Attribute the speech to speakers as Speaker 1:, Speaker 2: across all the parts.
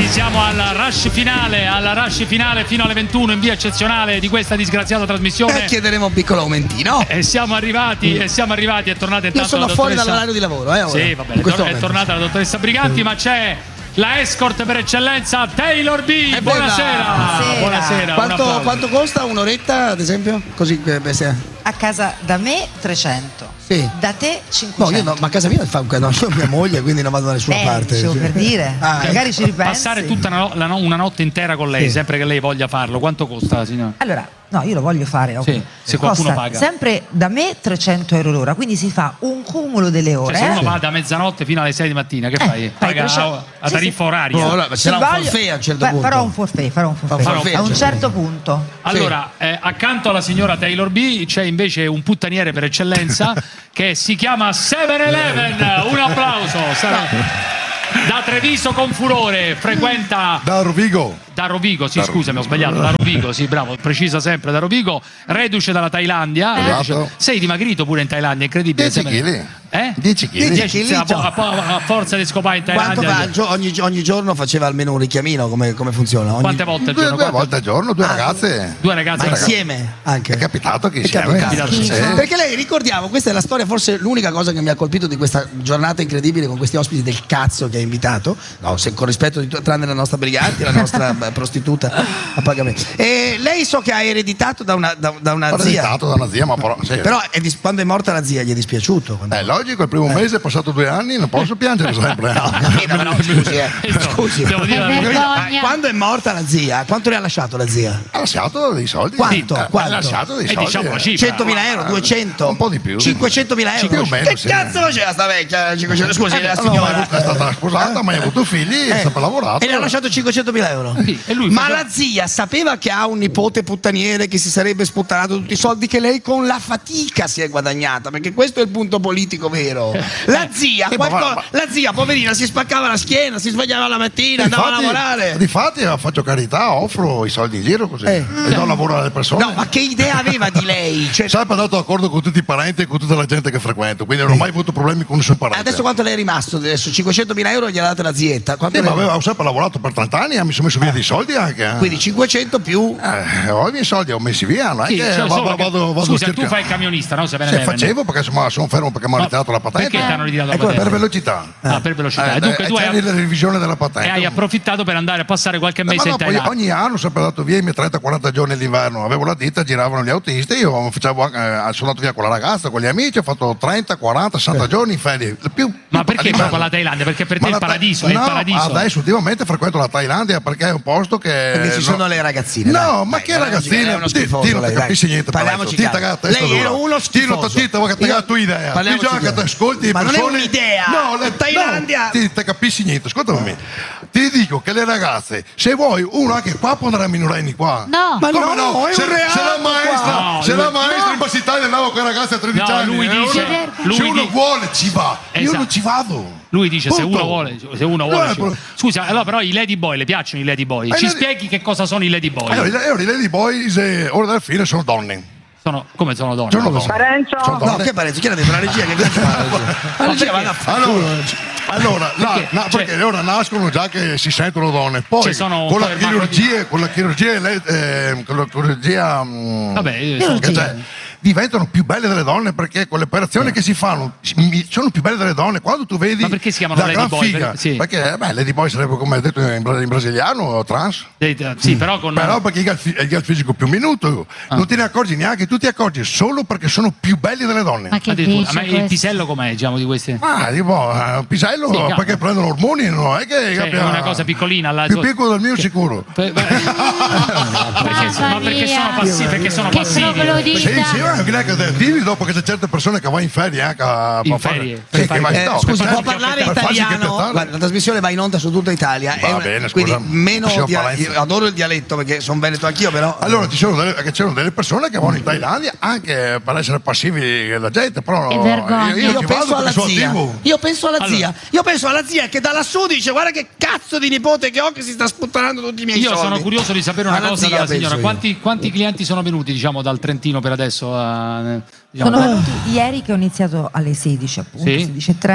Speaker 1: Ragazzi, siamo al rush finale fino alle 21 in via eccezionale di questa disgraziata trasmissione.
Speaker 2: Chiederemo un piccolo aumentino.
Speaker 1: E siamo arrivati, è tornata intanto.
Speaker 2: Io sono fuori dall'orario di lavoro, ora.
Speaker 1: Sì, va bene, è tornata la dottoressa Briganti, ma c'è la escort per eccellenza Taylor B. Buonasera.
Speaker 2: Quanto costa un'oretta, ad esempio? Così
Speaker 3: a casa da me 300.
Speaker 2: Sì.
Speaker 3: Da te 500.
Speaker 2: Ma a casa mia fa sono mia moglie, quindi non vado da nessuna parte.
Speaker 3: Dicevo per dire. Magari ci ripensi.
Speaker 1: Passare tutta una notte intera con lei, sempre che lei voglia farlo, quanto costa, signora?
Speaker 3: Allora, no, io lo voglio fare.
Speaker 1: Sì, se qualcuno paga.
Speaker 3: Sempre da me 300 euro l'ora, quindi si fa un cumulo delle ore.
Speaker 1: Cioè, se uno va da mezzanotte fino alle 6 di mattina, che fai? Paga a tariffa oraria.
Speaker 2: C'era un forfait a un certo punto.
Speaker 3: Farò un forfait a un certo punto.
Speaker 1: Allora, accanto alla signora Taylor B c'è invece un puttaniere per eccellenza che si chiama 7-Eleven. Un applauso. Da Treviso con furore, frequenta
Speaker 4: da Rovigo.
Speaker 1: Da Rovigo, sì, scusami, ho sbagliato. Da Rovigo, sì, bravo, precisa sempre. Da Rovigo, reduce dalla Thailandia. Sei dimagrito pure in Thailandia, incredibile.
Speaker 4: 10 kg.
Speaker 2: 10 kg.
Speaker 1: A forza di scopare in Thailandia.
Speaker 2: Quanto ogni giorno faceva almeno un richiamino? Come funziona?
Speaker 1: Quante volte al giorno?
Speaker 4: Due volte al giorno, due ragazze.
Speaker 1: Due ragazze.
Speaker 2: Ma insieme anche?
Speaker 4: È capitato che insieme.
Speaker 2: Perché lei, ricordiamo, questa è la storia, forse l'unica cosa che mi ha colpito di questa giornata incredibile con questi ospiti del cazzo che ha invitato. No, con rispetto tranne la nostra Briganti, la nostra prostituta a pagamento. E lei so che ha ereditato da una zia.
Speaker 4: Ereditato da una zia, ma
Speaker 2: però quando è morta la zia gli è dispiaciuto.
Speaker 4: Logico, il primo mese è passato 2 anni, non posso piangere sempre.
Speaker 2: Scusi. Quando è morta la zia, quanto le ha lasciato la zia?
Speaker 4: Ha lasciato dei soldi.
Speaker 2: Quanto?
Speaker 4: Ha lasciato dei soldi.
Speaker 1: Diciamo la cifra.
Speaker 2: 100.000 euro, 200?
Speaker 4: Un po' di più.
Speaker 2: 500.000 euro? Che cazzo faceva sta vecchia? 500, scusi, la signora
Speaker 4: è stata sposata, ma ha avuto figli e ha lavorato.
Speaker 2: E le ha lasciato 500.000 euro? Ma la zia sapeva che ha un nipote puttaniere che si sarebbe sputtanato tutti i soldi che lei con la fatica si è guadagnata? Perché questo è il punto politico vero. La zia, poverina, si spaccava la schiena, si svegliava la mattina, andava a lavorare.
Speaker 4: Difatti faccio carità, offro i soldi in giro così e do lavoro alle persone.
Speaker 2: No, ma che idea aveva di lei?
Speaker 4: Sempre andato d'accordo con tutti i parenti e con tutta la gente che frequento, quindi non ho mai avuto problemi con nessun parente.
Speaker 2: Adesso quanto le è rimasto? Adesso 500.000 euro gliela date la zietta.
Speaker 4: Ma avevo sempre lavorato per 30 anni, mi sono messo via dei soldi anche.
Speaker 2: Quindi 500 più.
Speaker 4: Ho i miei soldi, ho messi via, non è che vado
Speaker 1: scusa, tu fai il camionista, no?
Speaker 4: Facevo perché sono fermo perché mi hanno ritirato la patente.
Speaker 1: Perché ti hanno ritirato la patente?
Speaker 4: Per velocità.
Speaker 1: Per velocità. Dunque tu hai
Speaker 4: la revisione della patente.
Speaker 1: E hai approfittato per andare a passare qualche mese in Thailandia.
Speaker 4: Ogni anno ho sempre dato via i miei 30-40 giorni all'inverno. Avevo la ditta, giravano gli autisti, io sono andato via con la ragazza, con gli amici, ho fatto 30, 40, 60 giorni in ferie.
Speaker 1: Ma perché proprio la Thailandia? Perché per te è il paradiso, è il paradiso.
Speaker 4: Adesso ultimamente frequento la Thailandia perché è un posto che.
Speaker 2: Perché ci sono le ragazzine.
Speaker 4: No, ma che ragazzine? Ti non capisci niente.
Speaker 2: Parliamoci chiaro. Lei era uno schifoso.
Speaker 4: Ti vuoi che la tua idea. Che ti ascolti
Speaker 2: ma
Speaker 4: persone.
Speaker 2: Non è un'idea.
Speaker 4: No,
Speaker 2: la Thailandia.
Speaker 4: Ti capisci niente. Ascoltami. Ti dico che le ragazze, se vuoi uno anche qua può andare a minorenni qua.
Speaker 5: No.
Speaker 2: Ma come no? È un reato.
Speaker 4: Se la maestra in Bassa Italia andava con le ragazze a 13 anni.
Speaker 1: Lui dice.
Speaker 4: Se uno vuole ci va. Io non ci vado.
Speaker 1: Lui dice se uno vuole. Scusa, allora però i lady boy, le piacciono i lady boy? Ci spieghi che cosa sono i lady boy?
Speaker 4: Allora, i lady boy, ora dal fine, sono donne.
Speaker 1: Come sono donne?
Speaker 6: Parenzo?
Speaker 2: No, che Parenzo? Chi era dentro la regia? Che cazzo fa? La regia va a
Speaker 4: allora, perché ora nascono già che si sentono donne. Poi con la chirurgia, diventano più belle delle donne perché con le operazioni che si fanno sono più belle delle donne. Quando tu vedi
Speaker 1: ma perché si chiamano
Speaker 4: la gran
Speaker 1: boy?
Speaker 4: figa, perché lady boy sarebbe come detto in brasiliano trans.
Speaker 1: Sì, però
Speaker 4: perché gli ha il fisico più minuto. Non te ne accorgi neanche, tu ti accorgi solo perché sono più belli delle donne.
Speaker 5: Ma che dici?
Speaker 1: Ma il pisello com'è, diciamo, di queste?
Speaker 4: Un pisello perché prendono ormoni, non è che
Speaker 1: è una cosa piccolina
Speaker 4: più piccolo del mio sicuro.
Speaker 1: Perché sono passivi.
Speaker 4: Sì, non è che dimmi dopo che c'è certe persone che vanno in ferie anche
Speaker 1: in ferie.
Speaker 2: Scusi, può parlare italiano? Guarda, la trasmissione va in onda su tutta Italia.
Speaker 4: Va bene,
Speaker 2: quindi meno adoro il dialetto perché sono veneto anch'io, però.
Speaker 4: Allora c'erano delle persone che vanno in Thailandia anche per essere passivi della gente, però
Speaker 2: io penso alla zia. Io penso alla zia che da lassù dice guarda che cazzo cazzo di nipote che ho che si sta sputtanando tutti i miei soldi.
Speaker 1: Io sono curioso di sapere una
Speaker 2: Alla
Speaker 1: cosa
Speaker 2: zia,
Speaker 1: dalla signora.
Speaker 2: penso io.
Speaker 1: Quanti clienti sono venuti, diciamo, dal Trentino per adesso?
Speaker 3: Sono venuti ieri che ho iniziato alle 16, appunto,
Speaker 1: Sì.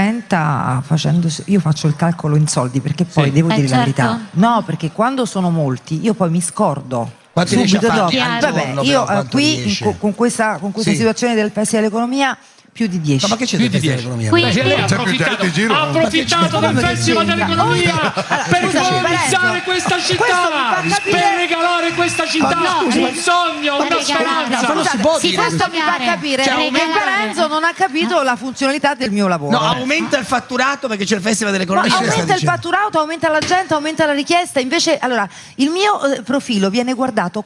Speaker 3: 16:30, io faccio il calcolo in soldi perché poi
Speaker 1: Sì.
Speaker 3: devo dire la
Speaker 5: certo.
Speaker 3: verità. No, perché quando sono molti io poi mi scordo.
Speaker 2: Quanti riesci a
Speaker 3: Subito
Speaker 2: farli
Speaker 3: dopo.
Speaker 2: al
Speaker 3: Vabbè,
Speaker 2: giorno,
Speaker 3: io
Speaker 2: però, quanto
Speaker 3: qui
Speaker 2: riesci?
Speaker 3: con questa
Speaker 2: Sì.
Speaker 3: situazione del Festival dell'Economia più di 10.
Speaker 2: Ma che c'è
Speaker 1: Più
Speaker 2: del
Speaker 1: di
Speaker 2: Festival
Speaker 1: 10.
Speaker 2: dell'Economia?
Speaker 5: Quindi-
Speaker 1: Lei ha
Speaker 4: C'è più
Speaker 1: approfittato,
Speaker 4: gente in giro?
Speaker 1: ha approfittato del
Speaker 3: Ma che
Speaker 1: Festival
Speaker 3: c'entra?
Speaker 1: dell'Economia per
Speaker 3: Scusa,
Speaker 1: colonizzare
Speaker 3: Lorenzo,
Speaker 1: questa città,
Speaker 3: questo mi fa capire-
Speaker 1: per regalare questa città, un sogno, una speranza.
Speaker 2: non si può
Speaker 5: Si
Speaker 2: dire.
Speaker 3: Questo mi fa capire
Speaker 2: Cioè,
Speaker 3: che
Speaker 5: aumenta-
Speaker 3: Parenzo non ha capito la funzionalità del mio lavoro.
Speaker 2: No, aumenta il fatturato perché c'è il Festival
Speaker 3: Ma
Speaker 2: dell'Economia.
Speaker 3: aumenta il fatturato, aumenta la gente, aumenta la richiesta. Invece, allora, il mio profilo viene guardato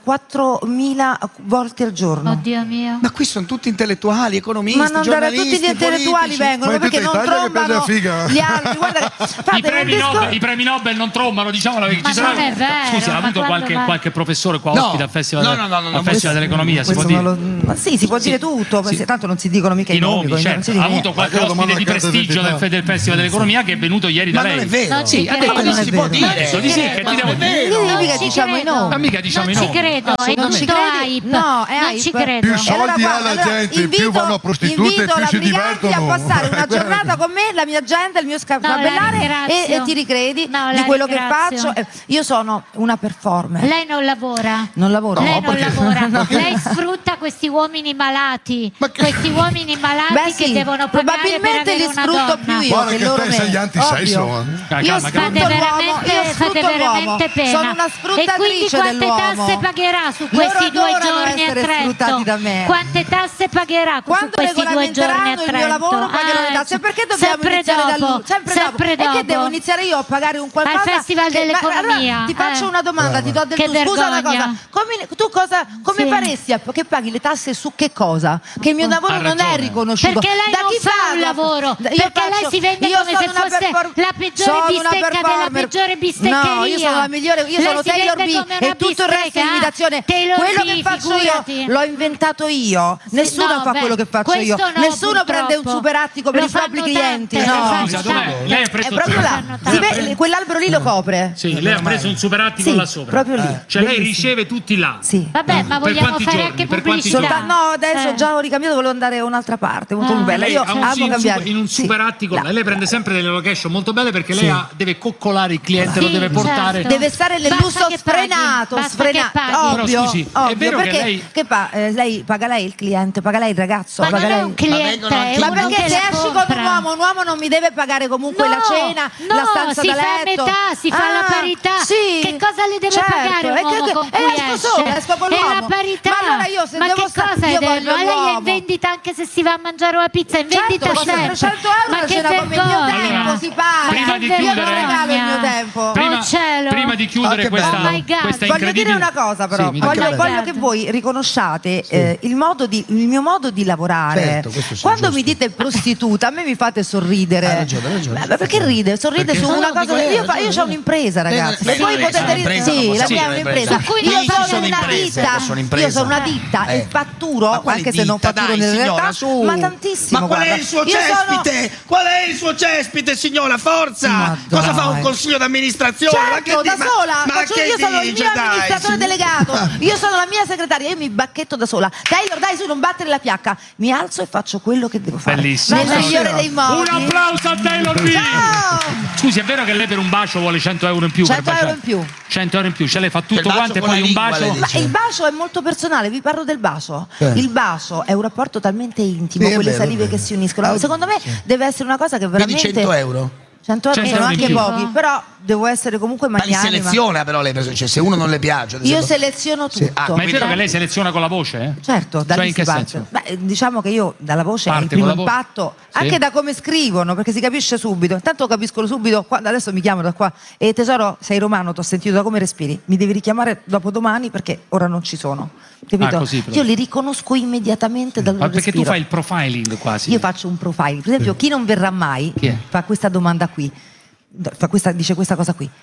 Speaker 3: 4.000 volte al giorno.
Speaker 5: Oddio mio.
Speaker 2: Ma qui sono tutti intellettuali, economisti,
Speaker 3: Ma non da
Speaker 2: giornalisti,
Speaker 3: tutti gli intellettuali
Speaker 2: politici.
Speaker 3: vengono
Speaker 4: Ma in
Speaker 3: perché
Speaker 4: tutta
Speaker 3: non
Speaker 4: Italia che prende
Speaker 3: trombano
Speaker 4: la figa.
Speaker 3: gli altri. Guarda, che- fate
Speaker 1: I premi Nobel non trombano, diciamolo, perché
Speaker 5: Ma
Speaker 1: ci sarà.
Speaker 5: non è vero,
Speaker 1: Scusi, ha
Speaker 5: ma
Speaker 1: avuto
Speaker 5: quando va-
Speaker 1: qualche professore qua
Speaker 2: No.
Speaker 1: ospite al Festival,
Speaker 2: No,
Speaker 1: al Festival dell'Economia, si può
Speaker 3: Questo
Speaker 1: dire?
Speaker 3: non lo- ma sì, si può dire tutto,
Speaker 1: Sì.
Speaker 3: tanto non si dicono mica
Speaker 1: I
Speaker 3: i nomi.
Speaker 1: nomi,
Speaker 3: non
Speaker 1: certo.
Speaker 3: si dice
Speaker 1: Ha avuto
Speaker 3: niente.
Speaker 1: qualche
Speaker 4: Ma io
Speaker 1: ospite
Speaker 4: domando
Speaker 1: di
Speaker 4: la carta
Speaker 1: prestigio
Speaker 4: d'identità.
Speaker 1: del Festival dell'Economia che è venuto ieri da
Speaker 2: Ma non
Speaker 1: lei.
Speaker 2: è vero.
Speaker 5: Non ci
Speaker 1: Sì,
Speaker 5: credo.
Speaker 2: Ma non si può
Speaker 3: Non è
Speaker 2: dire.
Speaker 1: Adesso di sì, che ti devo dire?
Speaker 2: vero.
Speaker 3: Io mica
Speaker 5: ci
Speaker 3: diciamo i
Speaker 5: credo.
Speaker 3: nomi.
Speaker 1: Ma mica diciamo
Speaker 5: non
Speaker 1: i
Speaker 5: ci
Speaker 1: nomi.
Speaker 5: credo, è
Speaker 1: Assolutamente.
Speaker 5: tutto
Speaker 3: Credi?
Speaker 5: hype.
Speaker 3: No, è
Speaker 5: non
Speaker 3: hype.
Speaker 5: ci credo.
Speaker 4: Più
Speaker 3: E
Speaker 4: soldi ha la gente, più vanno a prostitute,
Speaker 3: invito
Speaker 4: più
Speaker 3: la
Speaker 4: si
Speaker 3: Briganti
Speaker 4: divertono.
Speaker 3: a passare una giornata con me, la mia gente, il mio
Speaker 5: No, la
Speaker 3: scabellare
Speaker 5: ringrazio.
Speaker 3: e ti ricredi
Speaker 5: No,
Speaker 3: di
Speaker 5: la
Speaker 3: quello che
Speaker 5: ringrazio.
Speaker 3: faccio. Io sono una performer.
Speaker 5: Lei non lavora.
Speaker 3: Non lavoro.
Speaker 5: Lei non
Speaker 4: perché-
Speaker 5: lavora. Lei sfrutta questi uomini malati.
Speaker 4: Ma che-
Speaker 5: Questi uomini malati
Speaker 3: Beh,
Speaker 5: che
Speaker 3: sì,
Speaker 5: devono pagare per
Speaker 3: probabilmente
Speaker 5: avere
Speaker 3: li
Speaker 5: una
Speaker 3: sfrutto
Speaker 5: donna.
Speaker 3: più io
Speaker 4: Guarda
Speaker 3: che
Speaker 4: che
Speaker 3: loro
Speaker 4: te
Speaker 3: me.
Speaker 4: sei antisesso,
Speaker 3: Ovvio.
Speaker 1: Calma,
Speaker 3: Io
Speaker 1: calma.
Speaker 3: sfrutto l'uomo, io
Speaker 5: Fate
Speaker 3: sfrutto l'uomo.
Speaker 5: veramente pena.
Speaker 3: Sono una
Speaker 5: E quindi
Speaker 3: sfruttatrice
Speaker 5: quante
Speaker 3: dell'uomo.
Speaker 5: tasse pagherà su
Speaker 3: Loro
Speaker 5: questi 2
Speaker 3: adorano
Speaker 5: giorni a
Speaker 3: essere sfruttati
Speaker 5: Trento?
Speaker 3: da me.
Speaker 5: Quante tasse pagherà su
Speaker 3: Quando
Speaker 5: questi 2 giorni a
Speaker 3: regolamenteranno il
Speaker 5: Trento?
Speaker 3: mio lavoro pagherò le tasse. Perché dobbiamo
Speaker 5: sempre
Speaker 3: iniziare da
Speaker 5: dopo,
Speaker 3: lui? Sempre dopo. E che devo iniziare io a pagare un qualcosa?
Speaker 5: Al Festival
Speaker 3: che- ma
Speaker 5: dell'Economia,
Speaker 3: allora, ti faccio una domanda, ti do del
Speaker 5: Che
Speaker 3: tu. Scusa una
Speaker 5: vergogna.
Speaker 3: cosa. Come
Speaker 5: Sì.
Speaker 3: faresti che paghi le tasse su che cosa? Che il mio lavoro
Speaker 1: Ha
Speaker 3: non è
Speaker 1: ragione.
Speaker 3: riconosciuto.
Speaker 5: Perché lei
Speaker 3: Da
Speaker 5: non
Speaker 3: chi
Speaker 5: fa un
Speaker 3: paga?
Speaker 5: lavoro,
Speaker 3: Io
Speaker 5: perché lei si vende
Speaker 3: io
Speaker 5: come
Speaker 3: sono
Speaker 5: se
Speaker 3: una
Speaker 5: fosse la peggiore
Speaker 3: sono una
Speaker 5: bistecca della
Speaker 3: performer.
Speaker 5: peggiore bisteccheria.
Speaker 3: No, io sono la migliore, io
Speaker 5: Lei
Speaker 3: sono
Speaker 5: si
Speaker 3: Taylor
Speaker 5: vende
Speaker 3: B
Speaker 5: come una
Speaker 3: e tutto il resto è
Speaker 5: bistecca.
Speaker 3: imitazione.
Speaker 5: Taylor
Speaker 3: Quello
Speaker 5: B,
Speaker 3: che faccio
Speaker 5: figurati.
Speaker 3: io l'ho inventato io. Nessuno
Speaker 5: no,
Speaker 3: fa
Speaker 5: beh,
Speaker 3: quello che faccio io.
Speaker 5: questo no,
Speaker 3: Nessuno prende un
Speaker 5: purtroppo.
Speaker 3: superattico per
Speaker 5: Lo
Speaker 3: i propri
Speaker 5: fanno
Speaker 3: clienti.
Speaker 5: tante,
Speaker 3: No.
Speaker 5: lo fanno
Speaker 1: Scusa, dov'è?
Speaker 5: tante.
Speaker 1: Lei ha
Speaker 3: È
Speaker 1: preso
Speaker 3: proprio là.
Speaker 5: fanno
Speaker 3: Si
Speaker 5: tante.
Speaker 3: vede- quell'albero lì lo copre.
Speaker 1: Sì, lei ha preso un superattico
Speaker 3: Sì,
Speaker 1: là sopra.
Speaker 3: proprio lì.
Speaker 1: Cioè lei
Speaker 3: Bellissimo.
Speaker 1: riceve tutti là.
Speaker 3: Sì.
Speaker 5: Vabbè, ma
Speaker 1: Per
Speaker 5: vogliamo
Speaker 1: quanti
Speaker 5: fare
Speaker 1: giorni?
Speaker 5: anche
Speaker 1: Per quanti
Speaker 5: pubblicità.
Speaker 1: giorni?
Speaker 3: No, adesso già ho ricambiato, volevo andare a un'altra parte, molto più bella.
Speaker 1: Lei
Speaker 3: Io
Speaker 1: ha un-
Speaker 3: amo
Speaker 1: sì,
Speaker 3: cambiare.
Speaker 1: in un
Speaker 3: Sì.
Speaker 1: superattico,
Speaker 3: Là.
Speaker 1: lei prende sempre delle location molto belle perché lei deve coccolare il cliente, lo
Speaker 5: Sì,
Speaker 1: deve portare.
Speaker 5: certo.
Speaker 3: Deve stare nel
Speaker 5: Basta
Speaker 3: lusso
Speaker 5: che paghi,
Speaker 3: sfrenato,
Speaker 5: basta che
Speaker 3: sfrenato.
Speaker 5: paghi.
Speaker 3: Ovvio,
Speaker 1: Però, scusi, è
Speaker 3: ovvio,
Speaker 1: vero che
Speaker 3: perché
Speaker 1: lei-
Speaker 3: lei paga lei il cliente, paga lei il ragazzo,
Speaker 5: Ma
Speaker 3: paga
Speaker 5: non è
Speaker 3: lei.
Speaker 5: un cliente,
Speaker 2: vengono anche-
Speaker 5: è
Speaker 3: Ma
Speaker 5: uno
Speaker 3: perché
Speaker 5: che
Speaker 3: se
Speaker 5: la
Speaker 3: esci con
Speaker 5: compra.
Speaker 3: un uomo non mi deve pagare comunque la cena, la stanza
Speaker 5: si
Speaker 3: da
Speaker 5: fa a
Speaker 3: letto?
Speaker 5: metà, si fa la parità.
Speaker 3: Sì.
Speaker 5: Che cosa le deve
Speaker 3: Certo,
Speaker 5: pagare un
Speaker 3: e
Speaker 5: uomo con cui
Speaker 3: esco
Speaker 5: esce?
Speaker 3: solo, esco con
Speaker 5: È
Speaker 3: l'uomo.
Speaker 5: la parità.
Speaker 3: Ma allora io se
Speaker 5: Ma
Speaker 3: devo
Speaker 5: che cosa
Speaker 3: io
Speaker 5: è
Speaker 3: voglio
Speaker 5: lei è in
Speaker 3: l'uomo.
Speaker 5: vendita anche se si va a mangiare una pizza, è in vendita
Speaker 3: Certo, costa
Speaker 5: sempre.
Speaker 3: 300 euro
Speaker 5: Ma
Speaker 3: la
Speaker 5: che
Speaker 3: cena con me, il mio
Speaker 5: vergogna.
Speaker 3: tempo si paga.
Speaker 1: Prima di
Speaker 3: Io
Speaker 1: chiudere-
Speaker 3: non regalo il mio tempo.
Speaker 1: Prima,
Speaker 5: Oh, cielo.
Speaker 1: prima di chiudere
Speaker 2: che
Speaker 1: questa,
Speaker 5: bello. Oh my God.
Speaker 1: questa
Speaker 3: Voglio dire
Speaker 1: incredibile.
Speaker 3: una cosa però,
Speaker 1: Sì, mi dica.
Speaker 3: voglio
Speaker 5: Certo.
Speaker 3: che voi riconosciate il mio modo di lavorare.
Speaker 2: Certo, questo sì,
Speaker 3: Quando
Speaker 2: giusto.
Speaker 3: mi dite prostituta, a me mi fate sorridere.
Speaker 2: Hai ragione.
Speaker 3: Ma perché ride? Sorride
Speaker 1: Perché?
Speaker 3: su
Speaker 2: No,
Speaker 3: una
Speaker 2: no,
Speaker 3: cosa.
Speaker 2: dico,
Speaker 3: Io ho un'impresa, ragazzi.
Speaker 2: Lei
Speaker 3: Voi
Speaker 2: non è
Speaker 3: potete
Speaker 2: una
Speaker 3: dire
Speaker 2: impresa,
Speaker 3: sì,
Speaker 2: non
Speaker 3: la
Speaker 2: può
Speaker 3: mia è
Speaker 2: essere
Speaker 3: un'impresa.
Speaker 2: un'impresa.
Speaker 5: Su cui
Speaker 3: Io
Speaker 5: non
Speaker 3: sono
Speaker 5: sono
Speaker 3: una
Speaker 2: imprese,
Speaker 3: ditta.
Speaker 2: sono imprese.
Speaker 3: Io sono una ditta e fatturo,
Speaker 2: Ma quale
Speaker 3: anche se non
Speaker 2: ditta?
Speaker 3: fatturo
Speaker 2: Dai,
Speaker 3: nella
Speaker 2: signora,
Speaker 3: realtà,
Speaker 2: su.
Speaker 3: ma tantissimo.
Speaker 2: Ma qual è
Speaker 3: guarda.
Speaker 2: il suo
Speaker 3: Io sono-
Speaker 2: cespite? Qual è il suo cespite, signora? Forza!
Speaker 3: Ma
Speaker 2: Cosa fa un
Speaker 3: dai.
Speaker 2: consiglio d'amministrazione? Ma
Speaker 3: Certo,
Speaker 2: che
Speaker 3: da
Speaker 2: di-
Speaker 3: sola,
Speaker 2: ma
Speaker 3: faccio-
Speaker 2: che
Speaker 3: io sono il
Speaker 2: dice,
Speaker 3: mio
Speaker 2: dai,
Speaker 3: amministratore
Speaker 2: sì.
Speaker 3: delegato, io sono la mia segretaria, io mi bacchetto da sola. Taylor, dai su, non battere la fiacca. Mi alzo e faccio quello che devo fare.
Speaker 1: Bellissimo.
Speaker 3: Nel migliore dei modi.
Speaker 1: Un applauso a Taylor B.
Speaker 3: Ciao!
Speaker 1: Scusi, è vero che lei per un bacio vuole 100 euro in più?
Speaker 3: 100
Speaker 1: per baciare?
Speaker 3: euro in più.
Speaker 1: 100 euro in più, cioè lei fa tutto
Speaker 2: bacio
Speaker 1: quanto e
Speaker 2: con
Speaker 1: poi
Speaker 2: la
Speaker 1: un
Speaker 2: lingua,
Speaker 1: bacio.
Speaker 2: lei
Speaker 3: Ma
Speaker 2: dice.
Speaker 3: il bacio è molto personale, vi parlo del bacio. Il bacio è un rapporto talmente intimo,
Speaker 2: Sì, è
Speaker 3: quelle
Speaker 2: vero,
Speaker 3: salive
Speaker 2: è vero.
Speaker 3: che si uniscono. Secondo me deve essere una cosa che
Speaker 2: Quindi
Speaker 3: veramente
Speaker 2: 100 euro?
Speaker 3: 100 euro
Speaker 1: 100
Speaker 3: sono
Speaker 1: euro in
Speaker 3: anche
Speaker 1: più.
Speaker 3: pochi, però devo essere comunque
Speaker 2: Ma li
Speaker 3: magnanima.
Speaker 2: seleziona però lei, cioè se uno non le piace. ad
Speaker 3: Io
Speaker 2: esempio-
Speaker 3: seleziono tutto.
Speaker 2: Sì, ah,
Speaker 1: Ma è vero che lei seleziona con la voce?
Speaker 3: Certo, da
Speaker 1: Cioè,
Speaker 3: lì
Speaker 1: in
Speaker 3: si
Speaker 1: che
Speaker 3: parte.
Speaker 1: senso?
Speaker 3: Beh, diciamo che io dalla voce è il
Speaker 1: Parte
Speaker 3: primo
Speaker 1: con la voce?
Speaker 3: impatto,
Speaker 1: Sì.
Speaker 3: anche da come scrivono, perché si capisce subito. Intanto capiscono subito, adesso mi chiamano da qua e tesoro, sei romano, ti ho sentito da come respiri, mi devi richiamare dopo domani perché ora non ci sono. Capito?
Speaker 1: Ah, così, però.
Speaker 3: Io li riconosco immediatamente dal
Speaker 1: Ma
Speaker 3: loro
Speaker 1: perché tu
Speaker 3: respiro.
Speaker 1: fai il profiling quasi?
Speaker 3: Io faccio un profiling, per esempio chi non verrà mai
Speaker 1: Chi è?
Speaker 3: fa questa domanda qui, dice questa cosa qui.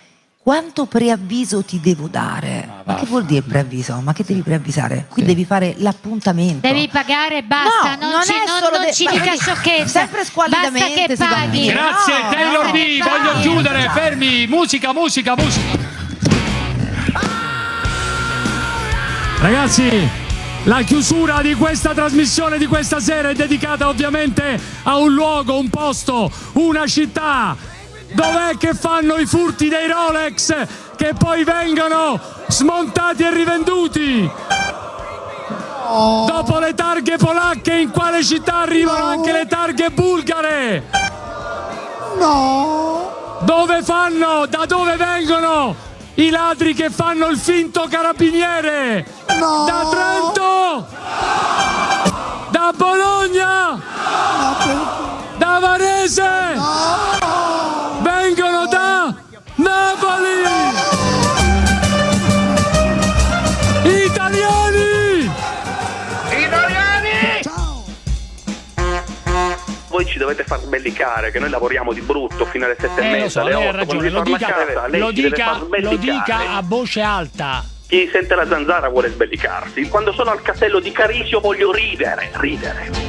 Speaker 3: Quanto preavviso ti devo dare? Ma che vuol dire preavviso? Ma che devi preavvisare? Qui devi fare l'appuntamento.
Speaker 5: Devi pagare e basta,
Speaker 3: No,
Speaker 5: non ci
Speaker 3: ma
Speaker 5: dica
Speaker 3: vedi,
Speaker 5: sciocchezze.
Speaker 3: sempre squallidamente
Speaker 5: Basta
Speaker 3: si
Speaker 5: che
Speaker 3: va a
Speaker 5: paghi.
Speaker 3: dire.
Speaker 1: Grazie
Speaker 3: No,
Speaker 1: Taylor
Speaker 3: no,
Speaker 1: B,
Speaker 5: no,
Speaker 1: voglio
Speaker 5: no.
Speaker 1: chiudere, fermi, musica. Ragazzi, la chiusura di questa trasmissione di questa sera è dedicata ovviamente a un luogo, un posto, una città. Dov'è che fanno i furti dei Rolex che poi vengono smontati e rivenduti? Dopo le targhe polacche, in quale città arrivano anche le targhe bulgare?
Speaker 2: No.
Speaker 1: Da dove vengono i ladri che fanno il finto carabiniere?
Speaker 2: No.
Speaker 1: Da Trento? Da Bologna? Da Varese? Vengono da Napoli! Italiani!
Speaker 6: Voi ci dovete far sbellicare, che noi lavoriamo di brutto fino alle 7:30,
Speaker 1: Lo so,
Speaker 6: alle
Speaker 1: lei
Speaker 6: 8.
Speaker 1: ha ragione, lo dica a voce alta.
Speaker 6: Chi sente la zanzara vuole sbellicarsi. Quando sono al castello di Carisio voglio ridere.